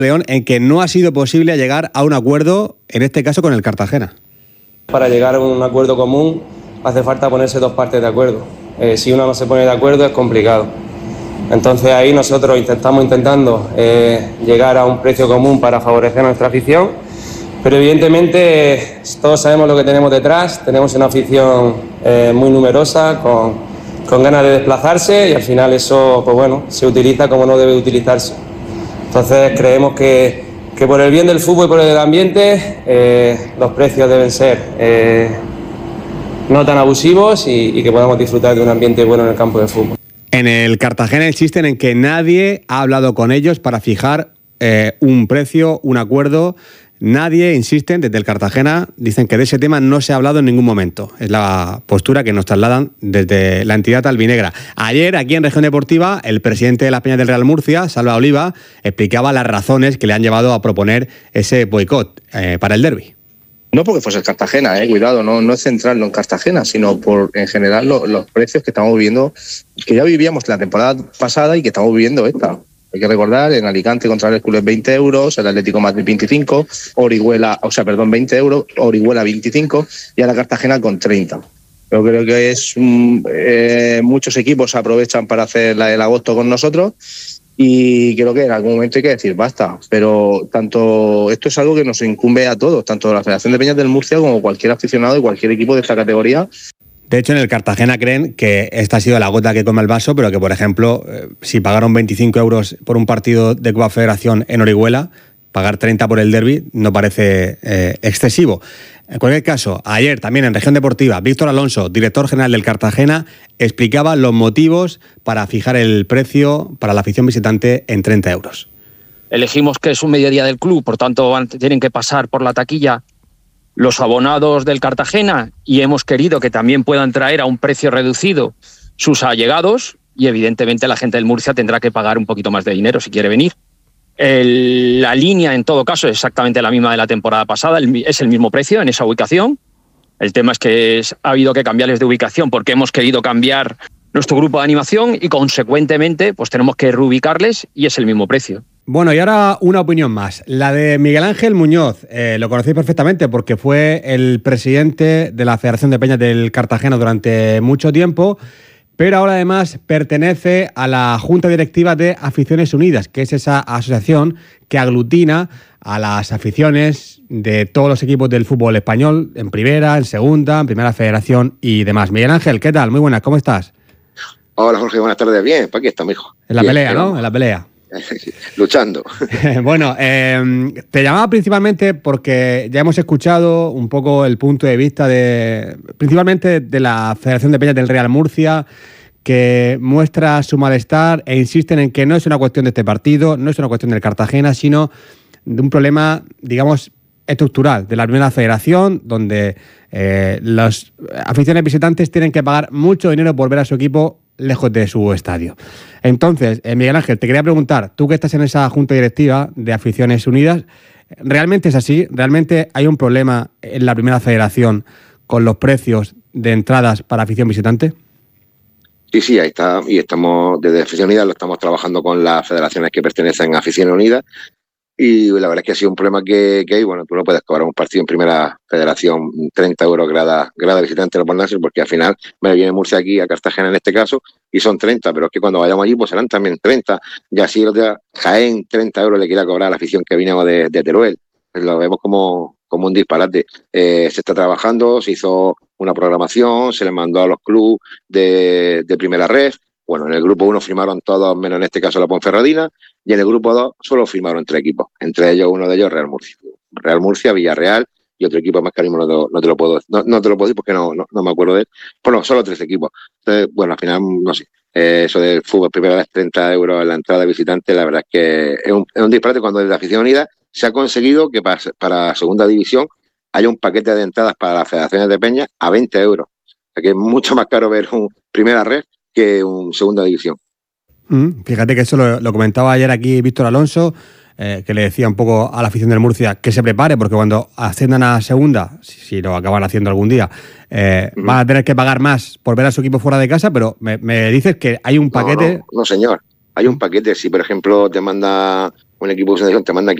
León, en que no ha sido posible llegar a un acuerdo, en este caso con el Cartagena. Para llegar a un acuerdo común hace falta ponerse dos partes de acuerdo. Si uno no se pone de acuerdo es complicado. Entonces ahí nosotros estamos intentando llegar a un precio común para favorecer a nuestra afición, pero evidentemente todos sabemos lo que tenemos detrás. Tenemos una afición muy numerosa, con ganas de desplazarse, y al final eso, pues bueno, se utiliza como no debe utilizarse. Entonces creemos que por el bien del fútbol y por el del ambiente los precios deben ser no tan abusivos y que podamos disfrutar de un ambiente bueno en el campo de fútbol. En el Cartagena insisten en que nadie ha hablado con ellos para fijar un precio, un acuerdo. Nadie, insisten, desde el Cartagena, dicen que de ese tema no se ha hablado en ningún momento. Es la postura que nos trasladan desde la entidad albinegra. Ayer, aquí en Región Deportiva, el presidente de las Peñas del Real Murcia, Salva Oliva, explicaba las razones que le han llevado a proponer ese boicot para el derbi. No porque fuese el Cartagena, cuidado, no es centrarlo en Cartagena, sino por en general los precios que estamos viviendo, que ya vivíamos la temporada pasada y que estamos viviendo esta. Hay que recordar, en Alicante contra el Hércules 20 euros, el Atlético Madrid 25, 20 euros, Orihuela 25 y ahora Cartagena con 30. Yo creo que es muchos equipos aprovechan para hacer el agosto con nosotros y creo que en algún momento hay que decir basta. Pero tanto esto es algo que nos incumbe a todos, tanto la Federación de Peñas del Murcia como cualquier aficionado y cualquier equipo de esta categoría. De hecho, en el Cartagena creen que esta ha sido la gota que come el vaso, pero que, por ejemplo, si pagaron 25 euros por un partido de Copa Federación en Orihuela, pagar 30 por el derbi no parece excesivo. En cualquier caso, ayer también en Región Deportiva, Víctor Alonso, director general del Cartagena, explicaba los motivos para fijar el precio para la afición visitante en 30 euros. Elegimos que es un mediodía del club, por tanto tienen que pasar por la taquilla los abonados del Cartagena y hemos querido que también puedan traer a un precio reducido sus allegados y evidentemente la gente del Murcia tendrá que pagar un poquito más de dinero si quiere venir. La línea en todo caso es exactamente la misma de la temporada pasada, es el mismo precio en esa ubicación. El tema es que ha habido que cambiarles de ubicación porque hemos querido cambiar nuestro grupo de animación y consecuentemente pues tenemos que reubicarles y es el mismo precio. Bueno, y ahora una opinión más. La de Miguel Ángel Muñoz. Lo conocéis perfectamente porque fue el presidente de la Federación de Peñas del Cartagena durante mucho tiempo, pero ahora además pertenece a la Junta Directiva de Aficiones Unidas, que es esa asociación que aglutina a las aficiones de todos los equipos del fútbol español, en primera, en segunda, en primera federación y demás. Miguel Ángel, ¿qué tal? Muy buenas, ¿cómo estás? Hola Jorge, buenas tardes. Bien, ¿para qué está, hijo? En la bien, pelea, ¿no? En la pelea. Luchando. Bueno, te llamaba principalmente porque ya hemos escuchado un poco el punto de vista principalmente de la Federación de Peñas del Real Murcia, que muestra su malestar e insisten en que no es una cuestión de este partido, no es una cuestión del Cartagena, sino de un problema, digamos, estructural de la primera federación, donde las aficiones visitantes tienen que pagar mucho dinero por ver a su equipo lejos de su estadio. Entonces, Miguel Ángel, te quería preguntar, tú que estás en esa Junta Directiva de Aficiones Unidas, ¿realmente es así? ¿Realmente hay un problema en la primera federación con los precios de entradas para afición visitante? Sí, ahí está. Y estamos, desde Afición Unida, lo estamos trabajando con las federaciones que pertenecen a Afición Unida. Y la verdad es que ha sido un problema que hay. Bueno, tú no puedes cobrar un partido en primera federación 30 euros grada visitante no por Nasser, porque al final me viene Murcia aquí, a Cartagena en este caso, y son 30, pero es que cuando vayamos allí pues serán también 30. Y así el otro día, Jaén, 30 euros le quiera cobrar a la afición que vino de Teruel. Pues lo vemos como un disparate. Se está trabajando, se hizo una programación, se le mandó a los clubes de primera red. Bueno, en el grupo 1 firmaron todos, menos en este caso la Ponferradina, y en el grupo 2 solo firmaron 3 equipos, entre ellos uno de ellos Real Murcia, Villarreal y otro equipo más que ahora mismo no te lo puedo decir porque no me acuerdo de él. Bueno, solo 3 equipos. Entonces, bueno, al final, no sé, eso del fútbol primera vez 30 euros en la entrada de visitante, la verdad es que es un disparate cuando desde Afición Unida se ha conseguido que para segunda división haya un paquete de entradas para las federaciones de peñas a 20 euros. O sea que es mucho más caro ver un primera red que un segunda división. Fíjate que eso lo comentaba ayer aquí Víctor Alonso, que le decía un poco a la afición del Murcia que se prepare, porque cuando asciendan a segunda, si lo acaban haciendo algún día, van a tener que pagar más por ver a su equipo fuera de casa, pero me dices que hay un paquete... No, señor. Hay un paquete. Si, por ejemplo, te manda un equipo de segunda división te manda